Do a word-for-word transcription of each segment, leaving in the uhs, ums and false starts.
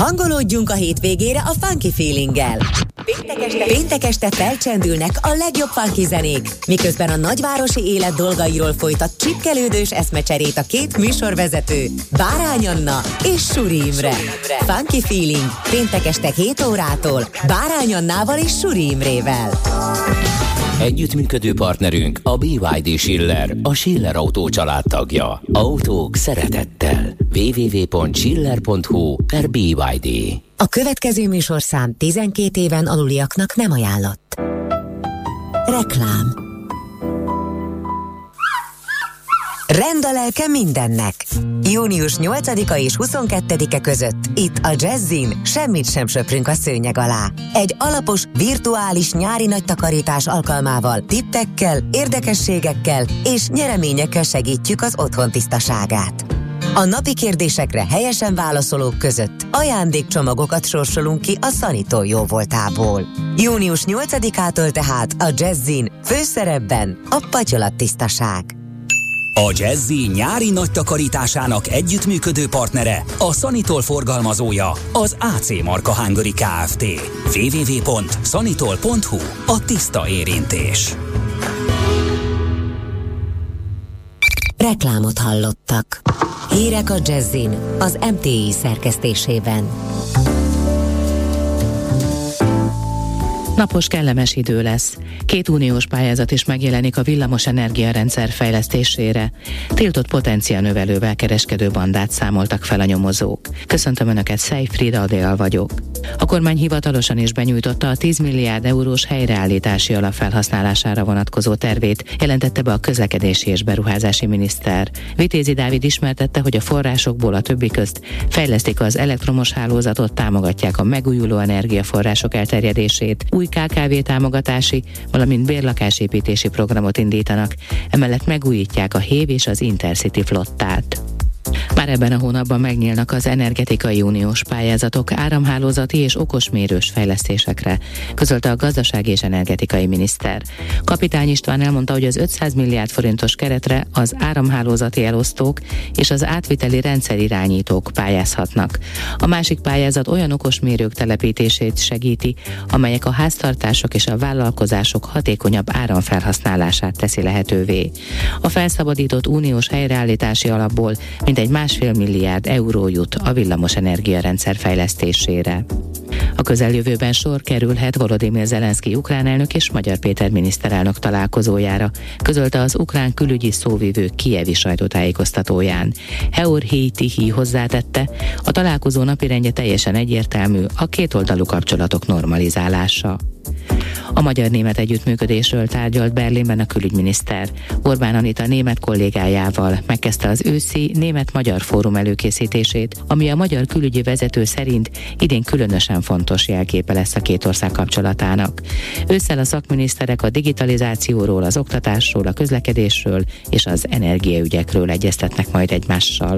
Hangolódjunk a hétvégére a Funky Feelinggel. Péntek este, péntek este felcsendülnek a legjobb funky zenék, miközben a nagyvárosi élet dolgairól folytat csipkelődős eszmecserét a két műsorvezető, Bárány Anna és Suri Imre. Funky Feeling péntek este hét órától Bárány Annával és Suri Imrével. Együttműködő partnerünk a bé vé dé Schiller, a Schiller Autó család tagja. Autók szeretettel. double-u double-u double-u pont schiller pont hu per bé vé dé. A következő műsorszám tizenkét éven aluliaknak nem ajánlott. Reklám. Rend a lelke mindennek. június nyolcadika és huszonkettedike között itt a Jazzin semmit sem söprünk a szőnyeg alá. Egy alapos, virtuális nyári nagy takarítás alkalmával tippekkel, érdekességekkel és nyereményekkel segítjük az otthon tisztaságát. A napi kérdésekre helyesen válaszolók között ajándékcsomagokat sorsolunk ki a Sanitol jóvoltából. június nyolcadikától tehát a Jazzin főszerepben a patyolattisztaság. A Jazzy nyári nagy takarításának együttműködő partnere, a Sanitol forgalmazója, az á cé Marka Hungary Kft. double-u double-u double-u pont sanitol pont hu. A tiszta érintés. Reklámot hallottak. Hírek a Jazzin az em té i szerkesztésében. Napos, kellemes idő lesz. Két uniós pályázat is megjelenik a villamos energiarendszer fejlesztésére. Tiltott potenciálnövelővel kereskedő bandát számoltak fel a nyomozók. Köszöntöm Önöket, Szejfried Adél vagyok. A kormány hivatalosan is benyújtotta a tíz milliárd eurós helyreállítási alap felhasználására vonatkozó tervét, jelentette be a közlekedési és beruházási miniszter. Vitézi Dávid ismertette, hogy a forrásokból a többi közt fejlesztik az elektromos hálózatot, támogatják a megújuló energiaforrások elterjedését, új ká ká vé támogatási, valamint bérlakásépítési programot indítanak, emellett megújítják a hév és az Intercity flottát. Már ebben a hónapban megnyílnak az energetikai uniós pályázatok áramhálózati és okosmérős fejlesztésekre, közölte a gazdasági és energetikai miniszter. Kapitány István elmondta, hogy az ötszáz milliárd forintos keretre az áramhálózati elosztók és az átviteli rendszerirányítók pályázhatnak. A másik pályázat olyan okosmérők telepítését segíti, amelyek a háztartások és a vállalkozások hatékonyabb áramfelhasználását teszi lehetővé. A felszabadított uniós helyreállítási alapból mintegy másfél milliárd euró jut a villamos energiarendszer fejlesztésére. A közeljövőben sor kerülhet Volodymyr Zelenszky ukrán elnök és Magyar Péter miniszterelnök találkozójára, közölte az ukrán külügyi szóvivő kijevi sajtótájékoztatóján. Heor Heytihi hozzátette, a találkozó napirendje teljesen egyértelmű, a kétoldalú kapcsolatok normalizálása. A magyar-német együttműködésről tárgyalt Berlinben a külügyminiszter. Orbán Anita német kollégájával megkezdte az őszi német-magyar fórum előkészítését, ami a magyar külügyi vezető szerint idén különösen fontos jelképe lesz a két ország kapcsolatának. Ősszel a szakminiszterek a digitalizációról, az oktatásról, a közlekedésről és az energiaügyekről egyeztetnek majd egymással.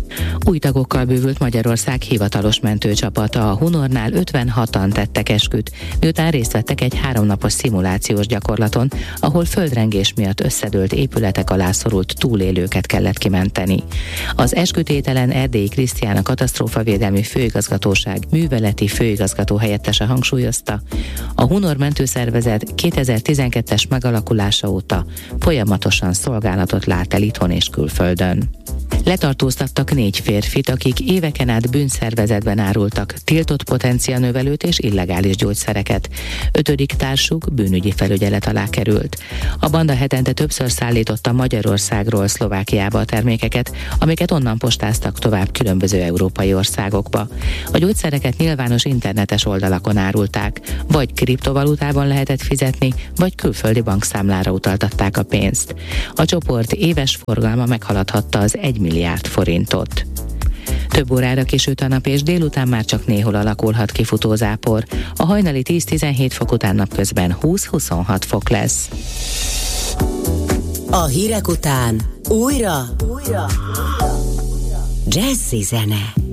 Új tagokkal bővült Magyarország hivatalos mentőcsapata. A Hunornál ötvenhatan tettek esküt, miután részt vettek egy háromnapos szimulációs gyakorlaton, ahol földrengés miatt összedőlt épületek alá szorult túlélőket kellett kimenteni. Az eskütételen Erdélyi Krisztián, a katasztrófavédelmi főigazgatóság műveleti főigazgató helyettese hangsúlyozta, a Hunor mentőszervezet kétezer-tizenkettes megalakulása óta folyamatosan szolgálatot lát el itthon és külföldön. Letartóztattak négy férfit, akik éveken át bűnszervezetben árultak tiltott potenciálnövelőt és illegális gyógyszereket. Ötödik társuk bűnügyi felügyelet alá került. A banda hetente többször szállította Magyarországról Szlovákiába a termékeket, amiket onnan postáztak tovább különböző európai országokba. A gyógyszereket nyilvános internetes oldalakon árulták, vagy kriptovalutában lehetett fizetni, vagy külföldi bankszámlára utaltatták a pénzt. A csoport éves forgalma meghaladhatta az egy milliárd forintot. Több órára kisüt a nap, és délután már csak néhol alakulhat ki futózápor. A hajnali tíz-tizenhét fok után napközben húsz-huszonhat fok lesz. A hírek után újra, újra. Jazzy zene.